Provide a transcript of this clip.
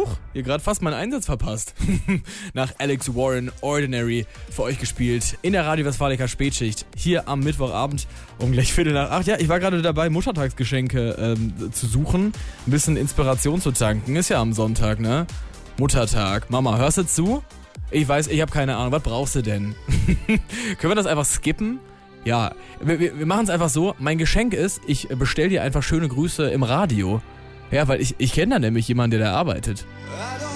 ihr gerade fast meinen Einsatz verpasst. Nach Alex Warren, Ordinary, für euch gespielt in der Radio Westfalica Spätschicht, hier am Mittwochabend um gleich 7:45. Ja, ich war gerade dabei, Muttertagsgeschenke zu suchen, ein bisschen Inspiration zu tanken. Ist ja am Sonntag, ne? Muttertag. Mama, hörst du zu? Ich weiß, ich habe keine Ahnung, was brauchst du denn? Können wir das einfach skippen? Ja, wir machen es einfach so, mein Geschenk ist, ich bestell dir einfach schöne Grüße im Radio. Ja, weil ich kenne da nämlich jemanden, der da arbeitet.